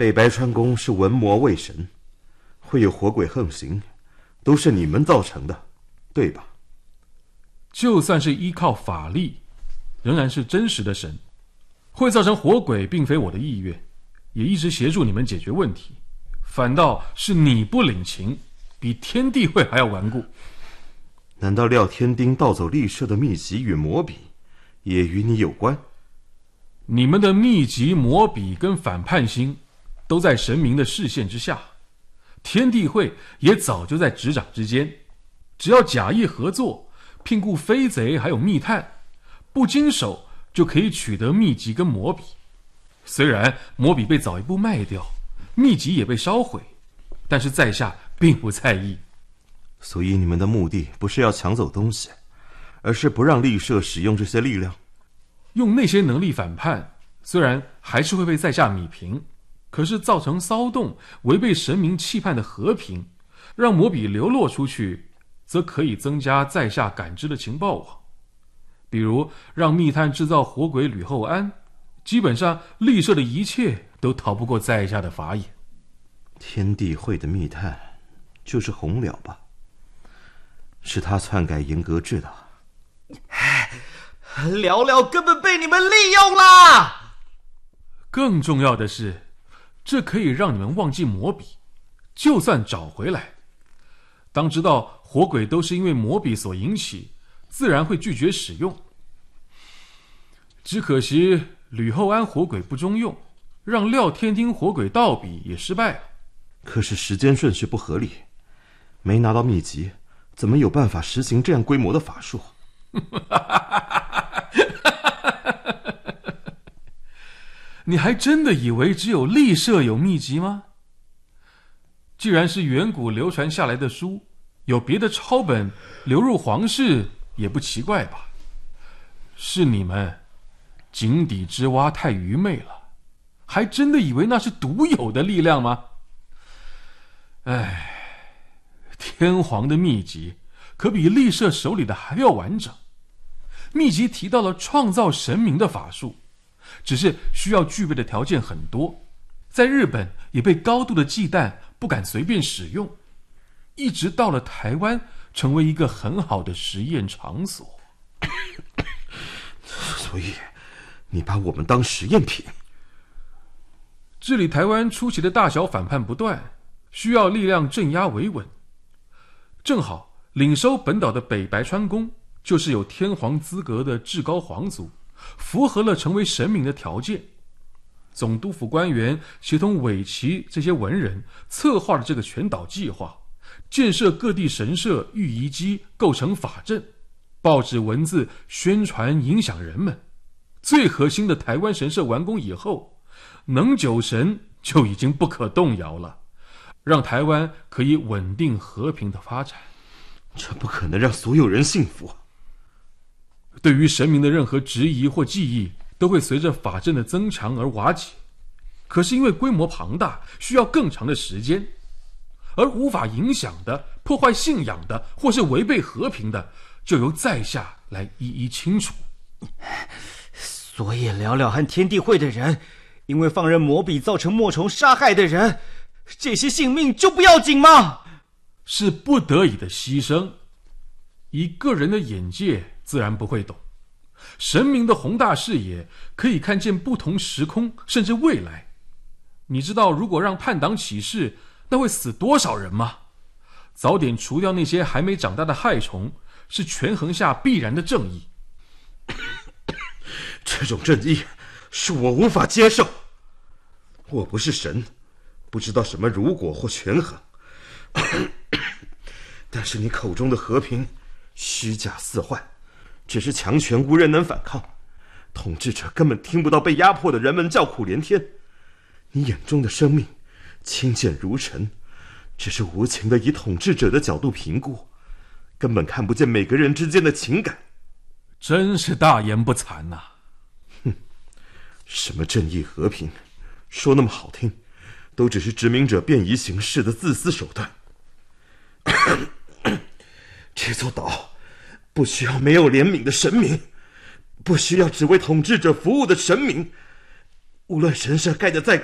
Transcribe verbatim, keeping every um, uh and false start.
北白川宫是文魔为神，会有火鬼横行，都是你们造成的，对吧？ 就算是依靠法力，仍然是真实的神，会造成火鬼并非我的意愿，也一直协助你们解决问题，反倒是你不领情，比天地会还要顽固。 难道廖天丁盗走立社的秘籍与魔笔也与你有关？ 你们的秘籍、魔笔跟反叛心都在神明的视线之下，天地会也早就在执掌之间，只要假意合作，聘雇飞贼还有密探，不经手就可以取得秘籍跟魔笔。虽然魔笔被早一步卖掉，秘籍也被烧毁，但是在下并不在意。 所以你们的目的不是要抢走东西，而是不让立社使用这些力量。 用那些能力反叛，虽然还是会被在下弭平，可是造成骚动，违背神明期盼的和平，让魔笔流落出去，则可以增加在下感知的情报网。比如让密探制造火鬼吕厚安，基本上立社的一切都逃不过在下的法眼。 天地会的密探就是红了吧？是他篡改严格制的。 聊聊根本被你们利用啦！ 更重要的是，这可以让你们忘记魔笔，就算找回来，当知道火鬼都是因为魔笔所引起，自然会拒绝使用。只可惜吕厚安火鬼不中用，让廖天丁火鬼盗笔也失败了。 可是时间顺序不合理，没拿到秘籍，怎么有办法实行这样规模的法术？ 你还真的以为只有立社有秘籍吗？既然是远古流传下来的书，有别的抄本流入皇室也不奇怪吧？是你们井底之蛙太愚昧了，还真的以为那是独有的力量吗？唉，天皇的秘籍可比立社手里的还要完整。秘籍提到了创造神明的法术，只是需要具备的条件很多，在日本也被高度的忌惮，不敢随便使用，一直到了台湾，成为一个很好的实验场所。 所以你把我们当实验品？ 治理台湾初期的大小反叛不断，需要力量镇压维稳。正好领收本岛的北白川宫就是有天皇资格的至高皇族，符合了成为神明的条件。总督府官员协同尾崎这些文人策划了这个全岛计划，建设各地神社、御遗迹，构成法阵，报纸文字宣传影响人们。最核心的台湾神社完工以后，能久神就已经不可动摇了，让台湾可以稳定和平的发展。 这不可能让所有人信服。 对于神明的任何质疑或记忆，都会随着法阵的增强而瓦解。可是因为规模庞大，需要更长的时间，而无法影响的、破坏信仰的，或是违背和平的，就由在下来一一清除。 所以聊聊和天地会的人，因为放任魔笔造成莫虫杀害的人，这些性命就不要紧吗？ 是不得已的牺牲。以个人的眼界自然不会懂，神明的宏大视野可以看见不同时空甚至未来。你知道如果让叛党起事，那会死多少人吗？早点除掉那些还没长大的害虫，是权衡下必然的正义。 这种正义是我无法接受。我不是神，不知道什么如果或权衡。但是你口中的和平虚假似幻，只是强权无人能反抗，统治者根本听不到被压迫的人们叫苦连天。你眼中的生命清简如尘，只是无情的以统治者的角度评估，根本看不见每个人之间的情感。 真是大言不惭呐、啊！ 哼，什么正义和平，说那么好听，都只是殖民者便宜行事的自私手段。这座岛不需要没有怜悯的神明，不需要只为统治者服务的神明。无论神社盖得再